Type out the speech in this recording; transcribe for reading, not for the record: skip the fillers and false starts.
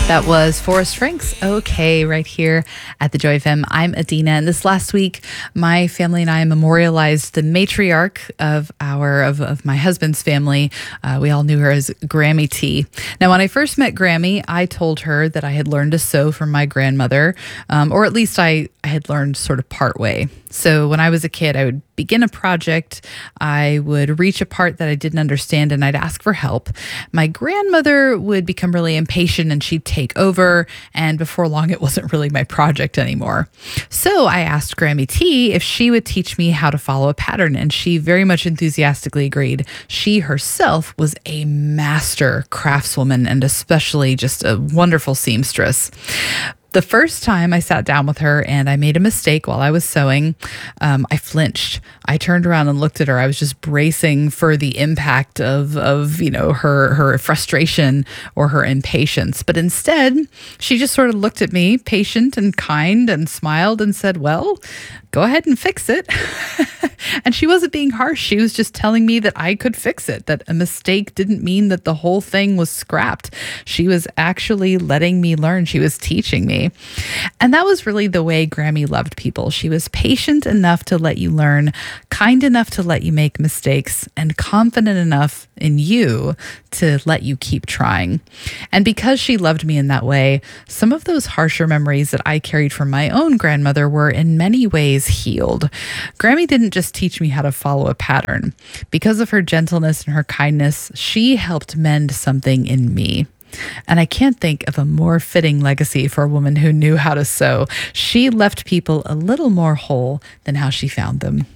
That was Forrest Frank's Okay right here at the Joy FM. I'm Adina, and this last week, my family and I memorialized the matriarch of my husband's family. We all knew her as Grammy T. Now, when I first met Grammy, I told her that I had learned to sew from my grandmother, or at least I had learned sort of part way. So when I was a kid, I would begin a project, I would reach a part that I didn't understand, and I'd ask for help. My grandmother would become really impatient and she'd take over, and before long, it wasn't really my project anymore. So I asked Grammy T if she would teach me how to follow a pattern, and she very much enthusiastically agreed. She herself was a master craftswoman and especially just a wonderful seamstress. The first time I sat down with her and I made a mistake while I was sewing, I flinched. I turned around and looked at her. I was just bracing for the impact of her frustration or her impatience. But instead, she just sort of looked at me, patient and kind, and smiled and said, "Well, go ahead and fix it." And she wasn't being harsh. She was just telling me that I could fix it, that a mistake didn't mean that the whole thing was scrapped. She was actually letting me learn. She was teaching me. And that was really the way Grammy loved people. She was patient enough to let you learn, kind enough to let you make mistakes, and confident enough in you to let you keep trying. And because she loved me in that way, some of those harsher memories that I carried from my own grandmother were in many ways healed. Grammy didn't just teach me how to follow a pattern. Because of her gentleness and her kindness, she helped mend something in me. And I can't think of a more fitting legacy for a woman who knew how to sew. She left people a little more whole than how she found them.